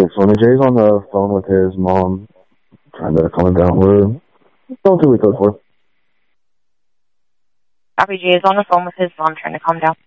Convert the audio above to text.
Sonny J's on the phone with his mom, trying to calm him down. We're still 2 weeks code for. Copy, J is on the phone with his mom, trying to calm down.